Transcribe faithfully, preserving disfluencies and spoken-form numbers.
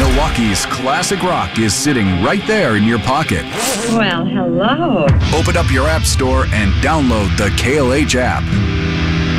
Milwaukee's classic rock is sitting right there in your pocket. Well, hello. Open up your app store and download the K L H app.